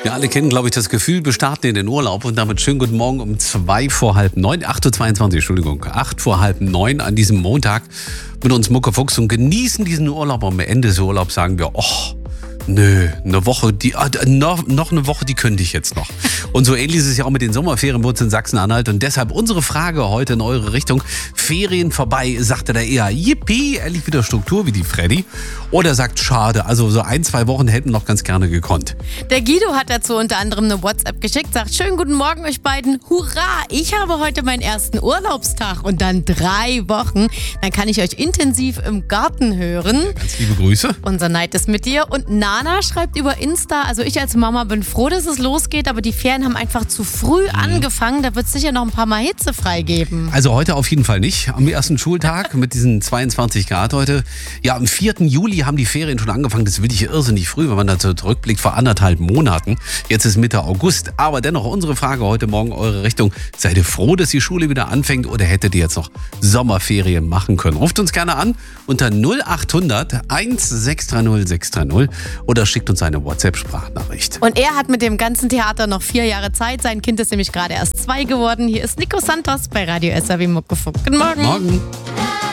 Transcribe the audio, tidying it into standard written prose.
Wir alle kennen, glaube ich, das Gefühl, wir starten in den Urlaub und damit schönen guten Morgen um 8 vor halb 9 an diesem Montag mit uns Muckefuchs und genießen diesen Urlaub. Am Ende des Urlaubs sagen wir, nö, eine Woche, noch eine Woche, die könnte ich jetzt noch. Und so ähnlich ist es ja auch mit den Sommerferien bei uns in Sachsen-Anhalt. Und deshalb unsere Frage heute in eure Richtung. Ferien vorbei, sagt er da eher yippie, endlich wieder Struktur wie die Freddy? Oder sagt schade, also so 1-2 Wochen hätten noch ganz gerne gekonnt. Der Guido hat dazu unter anderem eine WhatsApp geschickt, sagt, schönen guten Morgen euch beiden, hurra, ich habe heute meinen ersten Urlaubstag und dann 3 Wochen. Dann kann ich euch intensiv im Garten hören. Ganz liebe Grüße. Unser Neid ist mit dir. Und Nana schreibt über Insta, also ich als Mama bin froh, dass es losgeht, aber die Ferien haben einfach zu früh angefangen. Da wird es sicher noch ein paar Mal Hitze freigeben. Also heute auf jeden Fall nicht. Am ersten Schultag mit diesen 22 Grad heute. Ja, am 4. Juli haben die Ferien schon angefangen. Das will ich irrsinnig früh, wenn man da zurückblickt, vor 1,5 Monaten. Jetzt ist Mitte August. Aber dennoch unsere Frage heute Morgen, eure Richtung. Seid ihr froh, dass die Schule wieder anfängt oder hättet ihr jetzt noch Sommerferien machen können? Ruft uns gerne an unter 0800 1630 630 oder schickt uns eine WhatsApp-Sprachnachricht. Und er hat mit dem ganzen Theater noch 4 Jahre Zeit. Sein Kind ist nämlich gerade erst 2 geworden. Hier ist Nico Santos bei Radio SAW Muckefuck. Guten Morgen. Morgen.